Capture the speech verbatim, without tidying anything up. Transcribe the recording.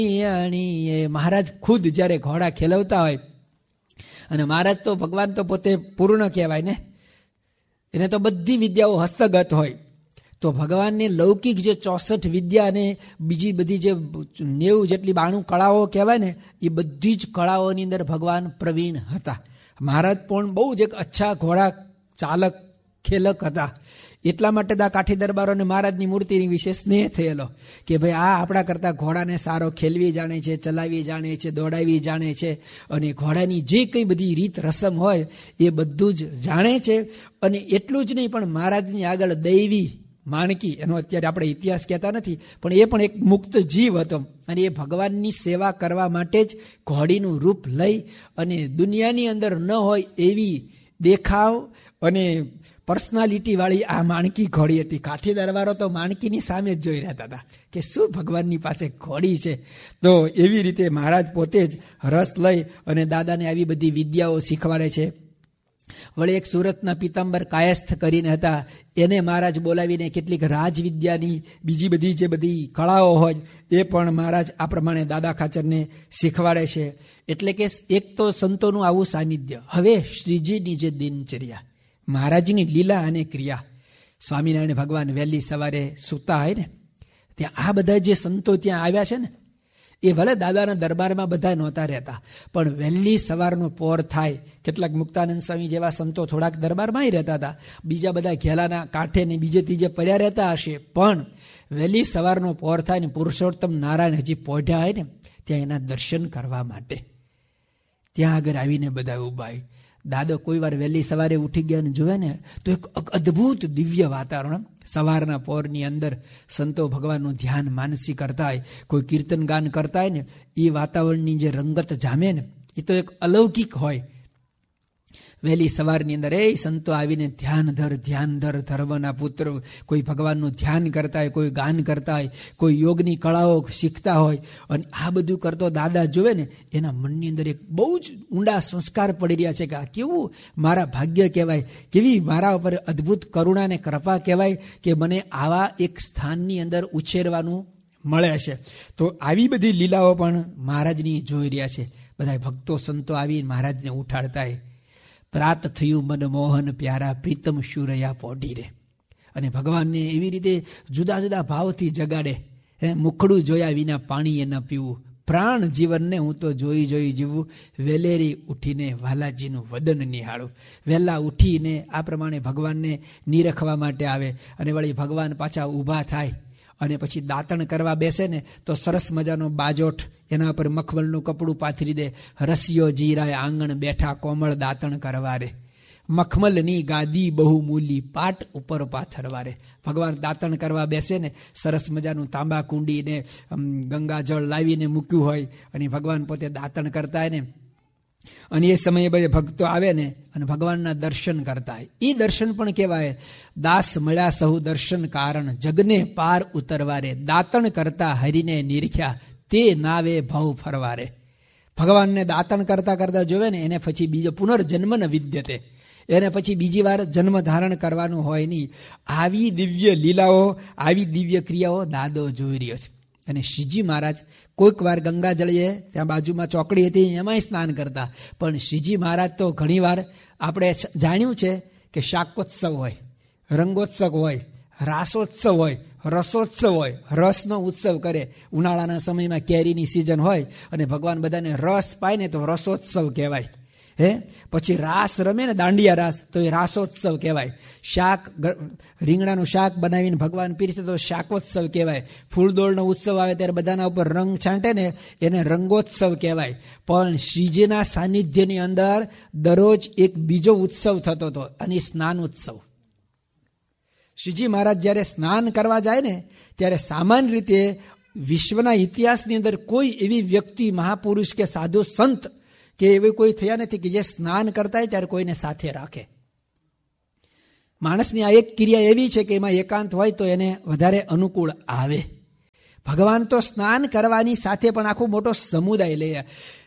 મહારાજ ખુદ જ્યારે ઘોડા ખેલવતા હોય, અને મહારાજ તો ભગવાન તો પોતે પૂર્ણ કહેવાય ને, એને તો બધી વિદ્યાઓ હસ્તગત હોય, તો ભગવાનને લૌકિક જે ચોસઠ વિદ્યા અને બીજી બધી જે નેવું જેટલી બાણું કળાઓ કહેવાય ને, એ બધી જ કળાઓની અંદર ભગવાન પ્રવીણ હતા. મહારાજ પણ બહુ જ એક અચ્છા ઘોડા ચાલક ખેલક હતા. એટલા માટે દા કાઠી દરબારોને મહારાજની મૂર્તિની વિશે સ્નેહ થયેલો કે ભાઈ આ આપણા કરતા ઘોડાને સારો ખેલવી જાણે છે, ચલાવી જાણે છે, દોડાવી જાણે છે, અને ઘોડાની જે કંઈ બધી રીત રસમ હોય એ બધું જ જાણે છે. અને એટલું જ નહીં, પણ મહારાજની આગળ દૈવી માણકી, એનો અત્યારે આપણે ઇતિહાસ કહેતા નથી, પણ એ પણ એક મુક્ત જીવ હતો, અને એ ભગવાનની સેવા કરવા માટે જ ઘોડીનું રૂપ લઈ અને દુનિયાની અંદર ન હોય એવી દેખાવ અને પર્સનાલિટી વાળી આ માણકી ઘોડી હતી. કાઠી દરબારો તો માણકીની સામે જ જોઈ રહેતા હતા કે શું ભગવાનની પાસે ઘોડી છે. તો એવી રીતે મહારાજ પોતે જ રસ લઈ અને દાદાને આવી બધી વિદ્યાઓ શીખવાડે છે. વળી એક સુરતના પિતાંબર કાયસ્થ કરીને હતા, એને મહારાજ બોલાવીને કેટલીક રાજવિદ્યાની બીજી બધી જે બધી કળાઓ હોય એ પણ મહારાજ આ પ્રમાણે દાદા ખાચરને શીખવાડે છે. એટલે કે એક તો સંતોનું આવું સાનિધ્ય. હવે શ્રીજીની જે દિનચર્યા, મહારાજની લીલા અને ક્રિયા, સ્વામિનારાયણ ભગવાન વહેલી સવારે સૂતા હોય ને, ત્યાં આ બધા જે સંતો ત્યાં આવ્યા છે ને, એ ભલે દાદાના દરબારમાં બધા નહોતા રહેતા, પણ વહેલી સવારનો પોર થાય, કેટલાક મુક્તાનંદ સ્વામી જેવા સંતો થોડાક દરબારમાં રહેતા હતા, બીજા બધા ઘેલાના કાંઠે ને બીજે ત્રીજે પડ્યા રહેતા હશે, પણ વહેલી સવારનો પોર થાય ને પુરુષોત્તમ નારાયણ હજી પહોંચ્યા હોય ને, ત્યાં એના દર્શન કરવા માટે ત્યાં આગળ આવીને બધા ઉભા. દાદો કોઈ વાર વહેલી સવારે ઉઠી ગયા ને જોવે ને તો એક અદ્ભુત દિવ્ય વાતાવરણ, સવારના પોરની અંદર સંતો ભગવાનનું ધ્યાન માનસી કરતા હોય, કોઈ કીર્તન ગાન કરતા હોય ને, એ વાતાવરણની જે રંગત જામે ને એ તો એક અલૌકિક હોય. વહેલી સવારની અંદર એ સંતો આવીને ધ્યાન ધર ધ્યાન ધર ધર્મના પુત્ર, કોઈ ભગવાનનું ધ્યાન કરતા હોય, કોઈ ગાન કરતા હોય, કોઈ યોગની કળાઓ શીખતા હોય, અને આ બધું કરતો દાદા જોવે ને એના મનની અંદર એક બહુ જ ઊંડા સંસ્કાર પડી રહ્યા છે કે આ કેવું મારા ભાગ્ય કહેવાય, કેવી મારા ઉપર અદ્ભુત કરુણા અને કૃપા કહેવાય કે મને આવા એક સ્થાનની અંદર ઉછેરવાનું મળે છે. તો આવી બધી લીલાઓ પણ મહારાજની જોઈ રહ્યા છે. બધા ભક્તો સંતો આવી મહારાજને ઉઠાડતા હોય. પ્રાત થયું મનમોહન પ્યારા પ્રીતમ શુરયા પોઢી રે, અને ભગવાનને એવી રીતે જુદા જુદા ભાવથી જગાડે. મુખડું જોયા વિના પાણી એ ન પીવું, પ્રાણ જીવનને હું તો જોઈ જોઈ જીવું, વેલેરી ઉઠીને વાલાજીનું વદન નિહાળું. વહેલા ઉઠીને આ પ્રમાણે ભગવાનને નિરખવા માટે આવે, અને વળી ભગવાન પાછા ઊભા થાય અને પછી દાંતણ કરવા બેસે ને તો સરસ મજાનો બાજોઠ, એના પર મખમલનું કપડું પાથરી દે. રસિયો જીરાય આંગણ બેઠા કોમળ દાંતણ કરવા રે, મખમલની ગાદી બહુ મૂલી પાટ ઉપર પાથરવા રે. ભગવાન દાંતણ કરવા બેસે ને સરસ મજાનું તાંબા કુંડીને ગંગાજળ લાવીને મૂક્યું હોય, અને ભગવાન પોતે દાંતણ કરતા હોય ને, અને એ સમયે બધે ભક્તો આવે ને અને ભગવાનના દર્શન કરતા હોય. એ દર્શન પણ કહેવાય દાસ મળ્યા સહુ દર્શન કારણ, જગને પાર ઉતરવારે, દાંતણ કરતા હરીને નિરખ્યા તે નાવે ભાવ ફરવારે. ભગવાનને દાંતણ કરતા કરતા જોવે ને એને પછી બીજો પુનર્જન્મ ન વિદ્યતે, એને પછી બીજી વાર જન્મ ધારણ કરવાનું હોય નહીં. આવી દિવ્ય લીલાઓ, આવી દિવ્ય ક્રિયાઓ દાદો જોઈ રહ્યો છે. અને શ્રીજી મહારાજ કોઈક વાર ગંગા જળીએ, ત્યાં બાજુમાં ચોકડી હતી એમાંય સ્નાન કરતા, પણ શ્રીજી મહારાજ તો ઘણી વાર આપણે જાણ્યું છે કે શાકોત્સવ હોય, રંગોત્સવ હોય, રાસોત્સવ હોય, રસોત્સવ હોય, રસનો ઉત્સવ કરે. ઉનાળાના સમયમાં કેરીની સિઝન હોય અને ભગવાન બધાને રસ પાય ને તો રસોત્સવ કહેવાય. હે પછી રાસ રમે ને દાંડિયા રાસ, તો એ રાસોત્સવ કહેવાય. શાક, રીંગણાનું શાક બનાવીને ભગવાન પીરસે તો શાકોત્સવ કહેવાય. ફૂલદોળનો ઉત્સવ આવે ત્યારે બધાના ઉપર રંગ છાંટે ને એને રંગોત્સવ કહેવાય. પણ શ્રીજીના સાનિધ્યની અંદર દરરોજ એક બીજો ઉત્સવ થતો હતો, અને સ્નાન ઉત્સવ. શ્રીજી મહારાજ જ્યારે સ્નાન કરવા જાય ને ત્યારે સામાન્ય રીતે વિશ્વના ઇતિહાસની અંદર કોઈ એવી વ્યક્તિ, મહાપુરુષ કે સાધુ સંત કે એવી કોઈ થયા નથી કે જે સ્નાન કરતા હોય ત્યારે કોઈને સાથે રાખે. માણસની આ એક ક્રિયા એવી છે કે એમાં એકાંત હોય તો એને વધારે અનુકૂળ આવે. ભગવાન તો સ્નાન કરવાની સાથે પણ આખો મોટો સમુદાય લે.